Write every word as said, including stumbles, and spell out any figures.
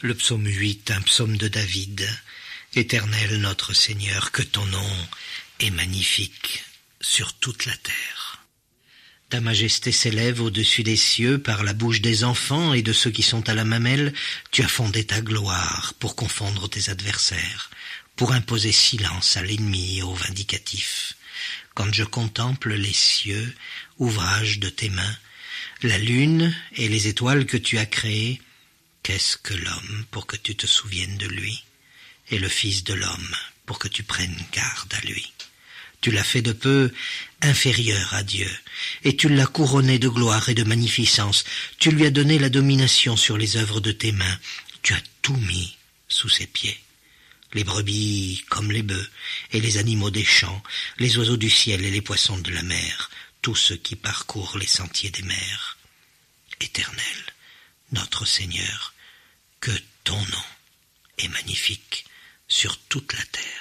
Le psaume huit, un psaume de David. Éternel notre Seigneur, que ton nom est magnifique sur toute la terre. Ta majesté s'élève au-dessus des cieux par la bouche des enfants et de ceux qui sont à la mamelle. Tu as fondé ta gloire pour confondre tes adversaires, pour imposer silence à l'ennemi et au vindicatif. Quand je contemple les cieux, ouvrage de tes mains, la lune et les étoiles que tu as créées, qu'est-ce que l'homme pour que tu te souviennes de lui, et le Fils de l'homme pour que tu prennes garde à lui? Tu l'as fait de peu inférieur à Dieu, et tu l'as couronné de gloire et de magnificence. Tu lui as donné la domination sur les œuvres de tes mains. Tu as tout mis sous ses pieds. Les brebis comme les bœufs, et les animaux des champs, les oiseaux du ciel et les poissons de la mer, tous ceux qui parcourent les sentiers des mers. Éternel, notre Seigneur, que ton nom est magnifique sur toute la terre.